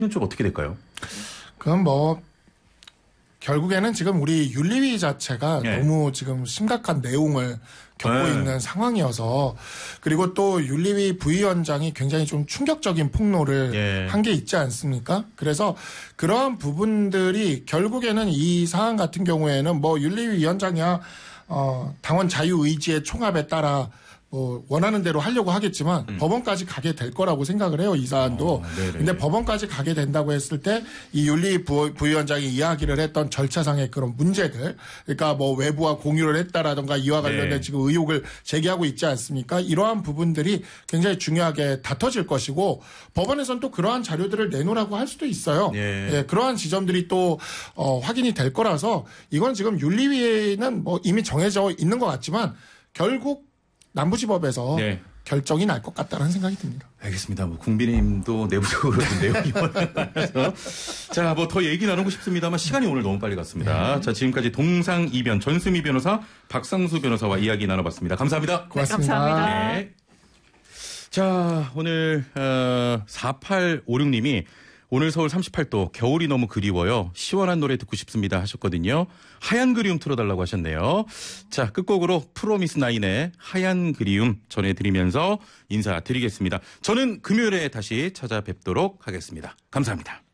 좀 어떻게 될까요? 그건 뭐 결국에는 지금 우리 윤리위 자체가 네. 너무 지금 심각한 내용을 겪고 있는 상황이어서, 그리고 또 윤리위 부위원장이 굉장히 좀 충격적인 폭로를 한 게 있지 않습니까? 그래서 그러한 부분들이 결국에는 이 사안 같은 경우에는 뭐 윤리위 위원장이야 당원 자유의지의 총합에 따라 뭐 원하는 대로 하려고 하겠지만 법원까지 가게 될 거라고 생각을 해요, 이 사안도. 근데 법원까지 가게 된다고 했을 때 이 윤리 부위원장이 이야기를 했던 절차상의 그런 문제들, 그러니까 뭐 외부와 공유를 했다라든가 이와 관련된 지금 의혹을 제기하고 있지 않습니까? 이러한 부분들이 굉장히 중요하게 다퉈질 것이고, 법원에서는 또 그러한 자료들을 내놓으라고 할 수도 있어요. 예, 그러한 지점들이 또 확인이 될 거라서, 이건 지금 윤리위는 뭐 이미 정해져 있는 것 같지만 결국 남부지법에서 결정이 날 것 같다는 생각이 듭니다. 알겠습니다. 뭐 국민의힘도 내부적으로 내용이 많아서 자, 뭐 더 얘기 나누고 싶습니다만 시간이 오늘 너무 빨리 갔습니다. 자, 지금까지 동상이변 전수미 변호사, 박상수 변호사와 이야기 나눠봤습니다. 감사합니다. 고맙습니다. 네, 감사합니다. 네. 자, 오늘 4856님이 오늘 서울 38도 겨울이 너무 그리워요. 시원한 노래 듣고 싶습니다 하셨거든요. 하얀 그리움 틀어달라고 하셨네요. 자, 끝곡으로 프로미스나인의 하얀 그리움 전해드리면서 인사드리겠습니다. 저는 금요일에 다시 찾아뵙도록 하겠습니다. 감사합니다.